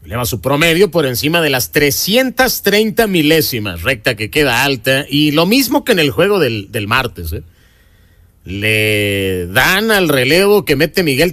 eleva su promedio por encima de las 330 milésimas, recta que queda alta, y lo mismo que en el juego del martes, Le dan al relevo que mete Miguel